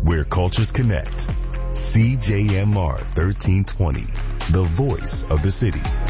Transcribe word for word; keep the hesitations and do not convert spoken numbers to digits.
where cultures connect. C J M R thirteen twenty, the voice of the city.